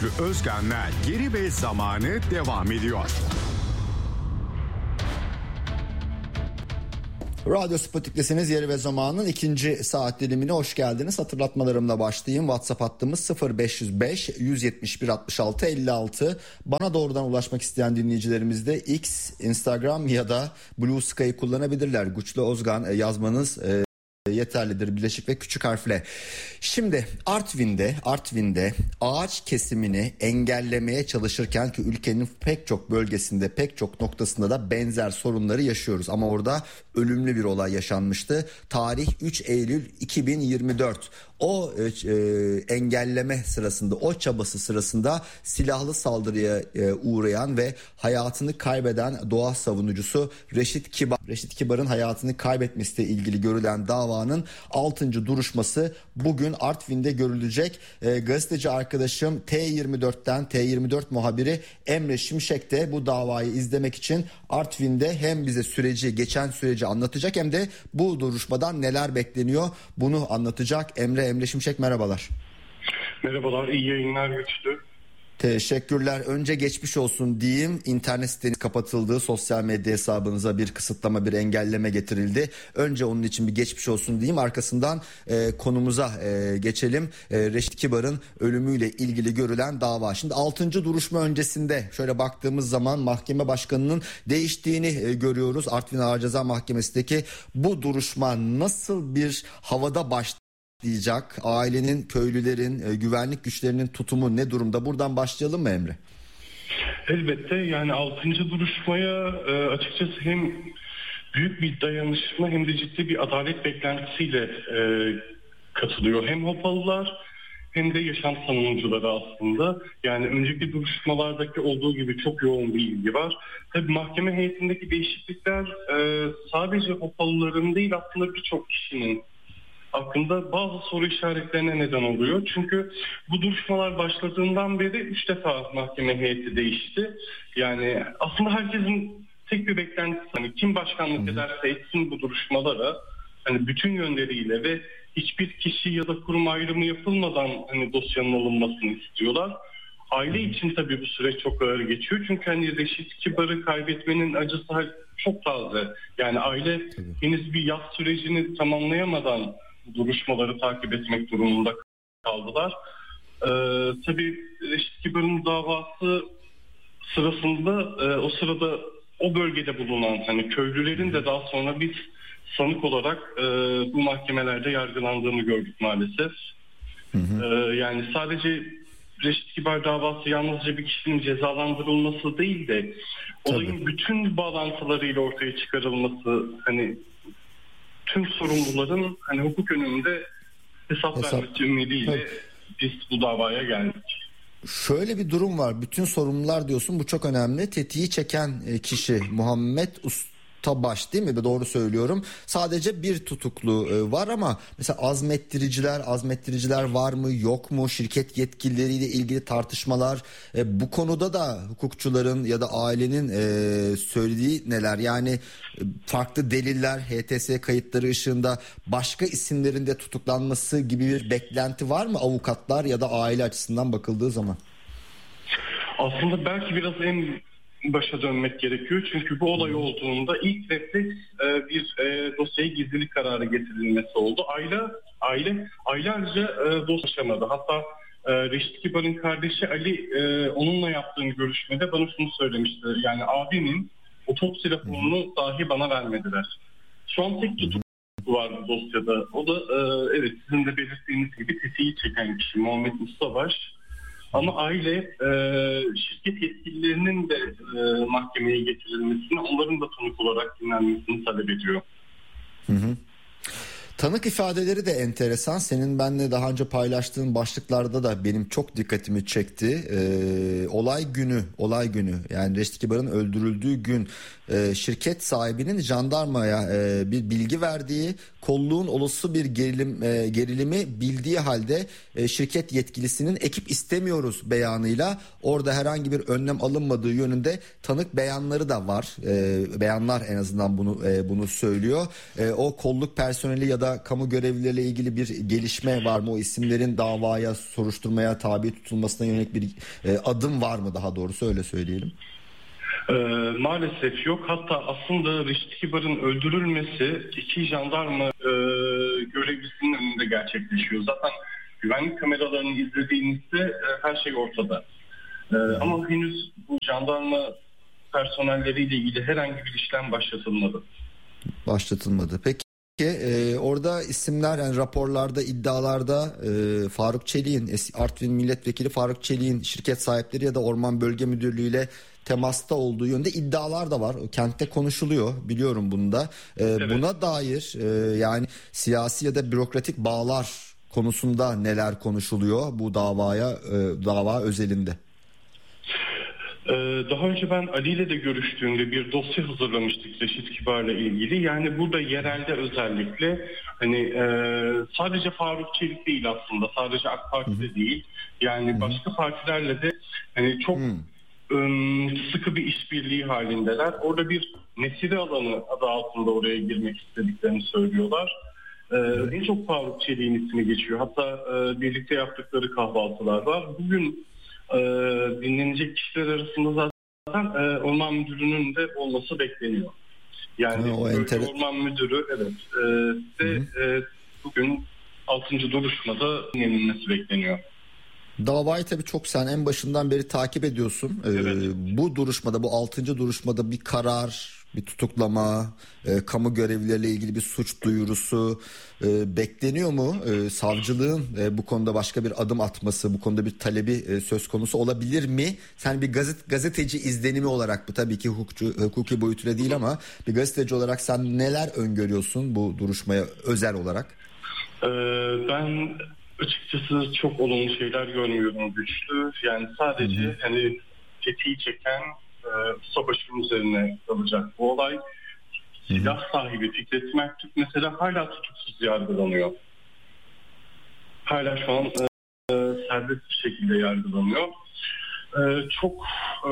Güçlü Özkan'la Geri ve Zamanı devam ediyor. Radyo Sputnik'tesiniz. Yeri ve Zaman'ın ikinci saat dilimine hoş geldiniz. Hatırlatmalarımla başlayayım. WhatsApp hattımız 0505 171 66 56. Bana doğrudan ulaşmak isteyen dinleyicilerimiz de X, Instagram ya da Blue Sky'ı kullanabilirler. Güçlü Özkan yazmanız yeterlidir, birleşik ve küçük harfle. Şimdi Artvin'de ağaç kesimini engellemeye çalışırken, ki ülkenin pek çok bölgesinde, pek çok noktasında da benzer sorunları yaşıyoruz. Ama orada ölümlü bir olay yaşanmıştı. Tarih 3 Eylül 2024. O engelleme sırasında, o çabası sırasında silahlı saldırıya uğrayan ve hayatını kaybeden doğa savunucusu Reşit Kibar'ın hayatını kaybetmesiyle ilgili görülen davanın 6. duruşması bugün Artvin'de görülecek. Gazeteci arkadaşım T24 muhabiri Emre Şimşek de bu davayı izlemek için Artvin'de hem bize geçen süreci anlatacak hem de bu duruşmadan neler bekleniyor bunu anlatacak. Emre Şimşek, merhabalar. Merhabalar, iyi yayınlar Güçlü. Teşekkürler. Önce geçmiş olsun diyeyim. İnternet siteniz kapatıldı. Sosyal medya hesabınıza bir kısıtlama, bir engelleme getirildi. Önce onun için bir geçmiş olsun diyeyim. Arkasından konumuza geçelim. Reşit Kibar'ın ölümüyle ilgili görülen dava. Şimdi 6. duruşma öncesinde şöyle baktığımız zaman mahkeme başkanının değiştiğini görüyoruz. Artvin Ağır Ceza Mahkemesi'ndeki bu duruşma nasıl bir havada başladı? Diyecek. Ailenin, köylülerin, güvenlik güçlerinin tutumu ne durumda? Buradan başlayalım mı Emre? Elbette, yani 6. duruşmaya açıkçası hem büyük bir dayanışma hem de ciddi bir adalet beklentisiyle katılıyor. Hem Hopalılar hem de yaşam savunucuları aslında. Yani önceki duruşmalardaki olduğu gibi çok yoğun bir ilgi var. Tabii mahkeme heyetindeki değişiklikler sadece Hopalıların değil, aslında birçok kişinin aklında bazı soru işaretlerine neden oluyor. Çünkü bu duruşmalar başladığından beri 3 defa mahkeme heyeti değişti. Yani aslında herkesin tek bir beklentisi, hani kim başkanlık ederse etsin bu duruşmalara, hani bütün yönleriyle ve hiçbir kişi ya da kurum ayrımı yapılmadan hani dosyanın alınmasını istiyorlar. Aile için tabii bu süreç çok ağır geçiyor. Çünkü hani Reşit Kibar'ı kaybetmenin acısı çok taze. Yani aile henüz bir yaz sürecini tamamlayamadan duruşmaları takip etmek durumunda kaldılar. Tabii Reşit Kibar'ın davası sırasında o sırada o bölgede bulunan hani köylülerin de daha sonra biz sanık olarak bu mahkemelerde yargılandığını gördük maalesef. Yani sadece Reşit Kibar davası yalnızca bir kişinin cezalandırılması değil de olayın bütün bağlantılarıyla ortaya çıkarılması, hani tüm sorumluların hani hukuk önünde hesap vermesi ümidiyle biz bu davaya geldik. Şöyle bir durum var. Bütün sorumlular diyorsun, bu çok önemli. Tetiği çeken kişi Muhammed Ustabaş değil mi? Doğru söylüyorum. Sadece bir tutuklu var ama mesela azmettiriciler var mı yok mu? Şirket yetkilileriyle ilgili tartışmalar. Bu konuda da hukukçuların ya da ailenin söylediği neler? Yani farklı deliller, HTS kayıtları ışığında başka isimlerin de tutuklanması gibi bir beklenti var mı avukatlar ya da aile açısından bakıldığı zaman? Aslında belki biraz en başa dönmek gerekiyor. Çünkü bu olay olduğunda ilk refleks bir dosyaya gizlilik kararı getirilmesi oldu. Aile aylarca dolaşamadı. Hatta Reşit Kibar'ın kardeşi Ali onunla yaptığım görüşmede bana şunu söylemişti. Yani abimin otopsi raporunu dahi bana vermediler. Şu an tek tutuklu var bu dosyada. O da evet sizin de belirttiğiniz gibi tetiği çeken kişi Muhammed Ustabaş. Ama aile şirket yetkililerinin de mahkemeye getirilmesini, onların da tanık olarak dinlenmesini talep ediyor. Tanık ifadeleri de enteresan. Senin benimle daha önce paylaştığın başlıklarda da benim çok dikkatimi çekti. Olay günü yani Reşit Kibar'ın öldürüldüğü gün şirket sahibinin jandarmaya bir bilgi verdiği, kolluğun olası bir gerilimi bildiği halde şirket yetkilisinin ekip istemiyoruz beyanıyla orada herhangi bir önlem alınmadığı yönünde tanık beyanları da var. Beyanlar en azından bunu söylüyor. O kolluk personeli ya da davada kamu görevlileriyle ilgili bir gelişme var mı? O isimlerin davaya, soruşturmaya tabi tutulmasına yönelik bir adım var mı, daha doğrusu öyle söyleyelim? Maalesef yok. Hatta aslında Reşit Kibar'ın öldürülmesi 2 jandarma görevlisinin önünde gerçekleşiyor. Zaten güvenlik kameralarını izlediğinizde her şey ortada. Ama henüz bu jandarma personelleriyle ilgili herhangi bir işlem başlatılmadı. Peki orada isimler, yani raporlarda, iddialarda Faruk Çelik'in, Artvin Milletvekili Faruk Çelik'in şirket sahipleri ya da Orman Bölge Müdürlüğü ile temasta olduğu yönde iddialar da var. Kentte konuşuluyor, biliyorum bunu da. Evet. Buna dair yani siyasi ya da bürokratik bağlar konusunda neler konuşuluyor bu dava özelinde? Daha önce ben Ali ile de görüştüğümde bir dosya hazırlamıştık Reşit Kibar'la ilgili. Yani burada yerelde özellikle hani sadece Faruk Çelik değil aslında, sadece AK Parti'de değil. Yani başka partilerle de hani çok sıkı bir işbirliği halindeler. Orada bir mesire alanı adı altında oraya girmek istediklerini söylüyorlar. En çok Faruk Çelik'in ismi geçiyor. Hatta birlikte yaptıkları kahvaltılar var. Bugün dinlenecek kişiler arasında zaten Orman Müdürü'nün de olması bekleniyor. Yani Orman Müdürü bugün 6. duruşmada dinlenilmesi bekleniyor. Davayı tabii çok sen en başından beri takip ediyorsun. Evet. Bu duruşmada, bu 6. duruşmada bir karar, bir tutuklama, kamu görevlileriyle ilgili bir suç duyurusu bekleniyor mu? Savcılığın bu konuda başka bir adım atması, bu konuda bir talebi söz konusu olabilir mi? Sen bir gazeteci izlenimi olarak, bu tabii ki hukuki boyutuyla değil ama bir gazeteci olarak sen neler öngörüyorsun bu duruşmaya özel olarak? Ben açıkçası çok olumlu şeyler görmüyorum, güçlü. Yani sadece hani tetiği çeken ustabaşının üzerine kalacak bu olay. Silah sahibi Fikret Mertürk mesela hala tutuksuz yargılanıyor. Hala şu an serbest bir şekilde yargılanıyor. Çok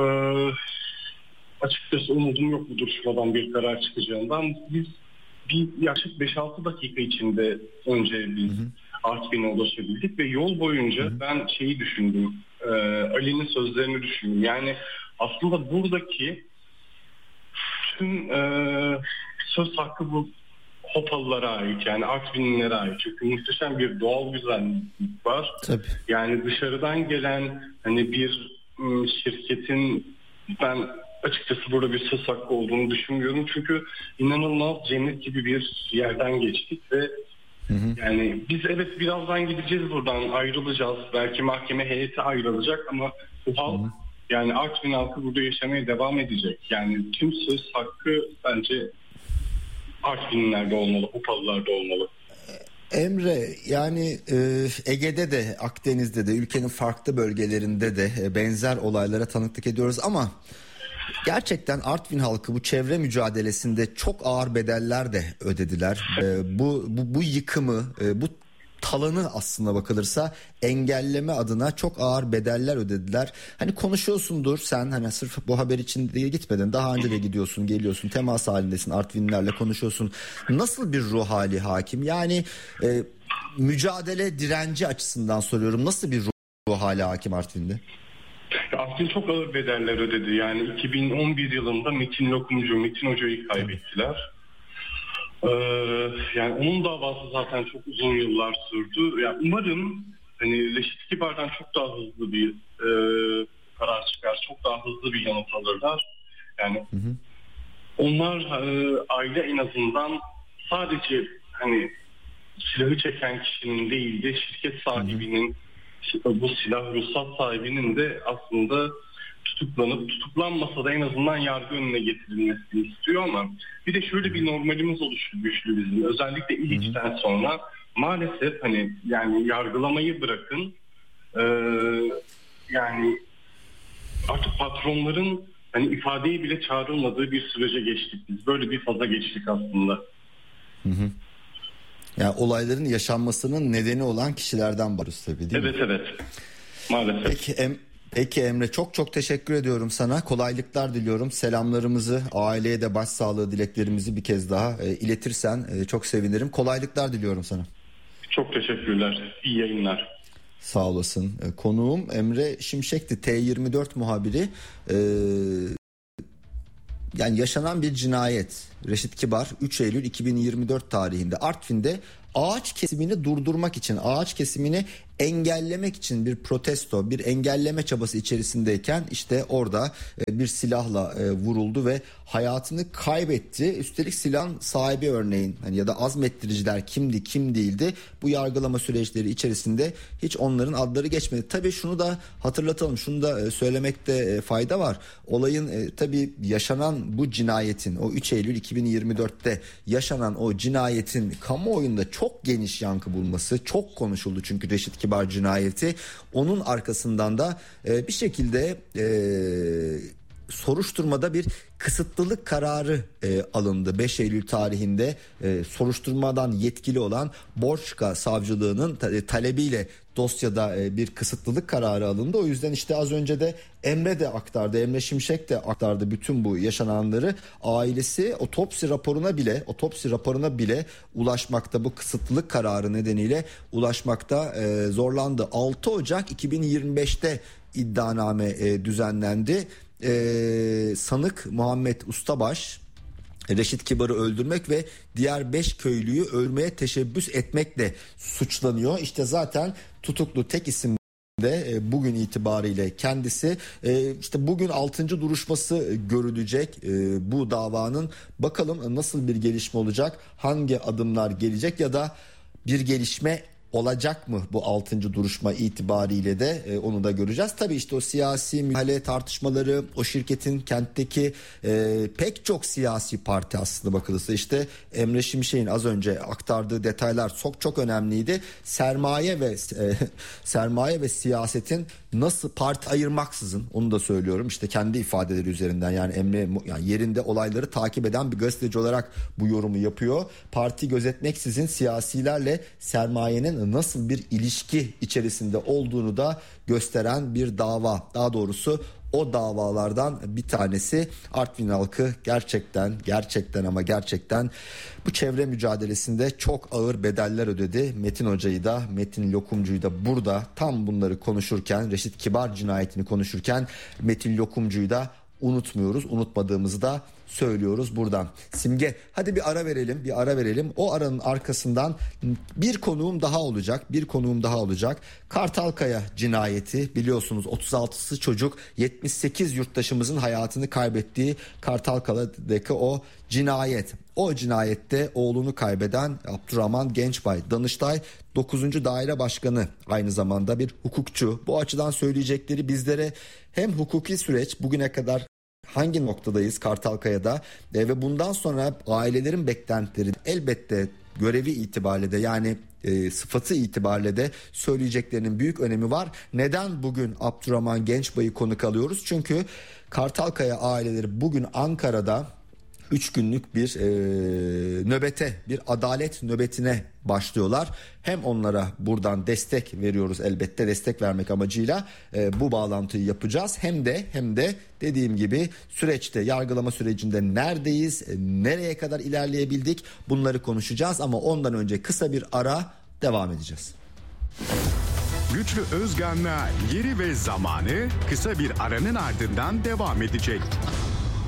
açıkçası umudum yok bu duruşmadan bir karar çıkacağından. Biz yaklaşık 5-6 dakika içinde önce biz Artvin'e ulaşabildik ve yol boyunca ben şeyi düşündüm. Ali'nin sözlerini düşündüm. Yani aslında buradaki tüm söz hakkı bu Hopalılara ait, yani Artvinlilere ait. Çünkü muhteşem bir doğal güzellik var. Tabii. Yani dışarıdan gelen hani bir şirketin, ben açıkçası burada bir söz hakkı olduğunu düşünmüyorum. Çünkü inanılmaz cennet gibi bir yerden geçtik ve yani biz evet birazdan gideceğiz, buradan ayrılacağız. Belki mahkeme heyeti ayrılacak ama bu halk, yani Artvin halkı burada yaşamaya devam edecek. Yani tüm söz hakkı bence Artvinlilerde olmalı, Hopalılarda olmalı. Emre, yani Ege'de de, Akdeniz'de de, ülkenin farklı bölgelerinde de benzer olaylara tanıklık ediyoruz ama gerçekten Artvin halkı bu çevre mücadelesinde çok ağır bedeller de ödediler. Bu yıkımı, bu talanı aslında bakılırsa engelleme adına çok ağır bedeller ödediler. Hani konuşuyorsundur sen, hani sırf bu haber için diye gitmedin. Daha önce de gidiyorsun, geliyorsun, temas halindesin, Artvinlilerle konuşuyorsun. Nasıl bir ruh hali hakim? Yani mücadele direnci açısından soruyorum. Nasıl bir ruh hali hakim Artvin'de? Artvin çok ağır bedeller ödedi. Yani 2011 yılında Metin Hoca'yı kaybettiler. Yani onun davası zaten çok uzun yıllar sürdü. Yani umarım hani Reşit Kibar'dan çok daha hızlı bir karar çıkar, çok daha hızlı bir yanıt alırlar. Yani onlar aile en azından sadece hani silahı çeken kişinin değil de şirket sahibinin, bu silah ruhsat sahibinin de aslında tutuklanmasa da en azından yargı önüne getirilmesini istiyor ama bir de şöyle bir normalimiz oluştu güçlü bizim. Özellikle İliç'ten sonra maalesef hani yani yargılamayı bırakın, yani artık patronların hani ifadeye bile çağrılmadığı bir sürece geçtik biz. Böyle bir faza geçtik aslında. Yani olayların yaşanmasının nedeni olan kişilerden bahsediyoruz tabii, değil mi? Evet. Maalesef. Peki Peki Emre, çok çok teşekkür ediyorum sana. Kolaylıklar diliyorum. Selamlarımızı, aileye de başsağlığı dileklerimizi bir kez daha iletirsen çok sevinirim. Kolaylıklar diliyorum sana. Çok teşekkürler. İyi yayınlar. Sağ olasın. Konuğum Emre Şimşek'ti, T24 muhabiri. Yani yaşanan bir cinayet. Reşit Kibar 3 Eylül 2024 tarihinde Artvin'de ağaç kesimini durdurmak için, ağaç kesimini engellemek için bir protesto, bir engelleme çabası içerisindeyken işte orada bir silahla vuruldu ve hayatını kaybetti. Üstelik silahın sahibi örneğin ya da azmettiriciler kimdi, kim değildi, bu yargılama süreçleri içerisinde hiç onların adları geçmedi. Tabii şunu da hatırlatalım, şunu da söylemekte fayda var. Olayın tabii yaşanan bu cinayetin, o 3 Eylül 2024'te yaşanan o cinayetin kamuoyunda çok geniş yankı bulması, çok konuşuldu çünkü Reşit Kibar cinayeti. Onun arkasından da bir şekilde soruşturmada bir kısıtlılık kararı alındı. 5 Eylül tarihinde soruşturmadan yetkili olan Borçka Savcılığı'nın talebiyle dosyada bir kısıtlılık kararı alındı. O yüzden işte az önce de Emre de aktardı, Emre Şimşek de aktardı bütün bu yaşananları. Ailesi otopsi raporuna bile ulaşmakta, bu kısıtlılık kararı nedeniyle ulaşmakta zorlandı. 6 Ocak 2025'te iddianame düzenlendi. Sanık Muhammed Ustabaş Reşit Kibar'ı öldürmek ve diğer 5 köylüyü öldürmeye teşebbüs etmekle suçlanıyor. İşte zaten tutuklu tek isim de bugün itibariyle kendisi. İşte bugün 6. duruşması görülecek bu davanın. Bakalım nasıl bir gelişme olacak, hangi adımlar gelecek ya da bir gelişme olacak mı bu 6. duruşma itibariyle de onu da göreceğiz. Tabii işte o siyasi müdahale tartışmaları, o şirketin kentteki pek çok siyasi parti aslında bakılırsa işte Emre Şimşek'in az önce aktardığı detaylar çok önemliydi. Sermaye ve siyasetin nasıl parti ayırmaksızın, onu da söylüyorum işte kendi ifadeleri üzerinden, yani Emre yani yerinde olayları takip eden bir gazeteci olarak bu yorumu yapıyor. Parti gözetmeksizin siyasilerle sermayenin nasıl bir ilişki içerisinde olduğunu da gösteren bir dava. Daha doğrusu o davalardan bir tanesi. Artvin halkı gerçekten bu çevre mücadelesinde çok ağır bedeller ödedi. Metin Lokumcu'yu da burada tam bunları konuşurken, Reşit Kibar cinayetini konuşurken Metin Lokumcu'yu da unutmuyoruz. Unutmadığımızı da söylüyoruz buradan. Simge, hadi bir ara verelim. O aranın arkasından bir konuğum daha olacak. Kartalkaya cinayeti, biliyorsunuz 36'sı çocuk, 78 yurttaşımızın hayatını kaybettiği Kartalkaya'daki o cinayet. O cinayette oğlunu kaybeden Abdurrahman Gençbay, Danıştay 9. Daire Başkanı, aynı zamanda bir hukukçu. Bu açıdan söyleyecekleri bizlere hem hukuki süreç, bugüne kadar hangi noktadayız Kartalkaya'da ve bundan sonra ailelerin beklentileri, elbette görevi itibariyle de yani sıfatı itibariyle de söyleyeceklerinin büyük önemi var. Neden bugün Abdurrahman Gençbay'ı konuk alıyoruz? Çünkü Kartalkaya aileleri bugün Ankara'da 3 günlük bir bir adalet nöbetine başlıyorlar. Hem onlara buradan destek veriyoruz, elbette destek vermek amacıyla bu bağlantıyı yapacağız. Hem de dediğim gibi süreçte, yargılama sürecinde neredeyiz, nereye kadar ilerleyebildik, bunları konuşacağız. Ama ondan önce kısa bir ara, devam edeceğiz. Güçlü Özgan'la Yeri ve Zamanı kısa bir aranın ardından devam edecek.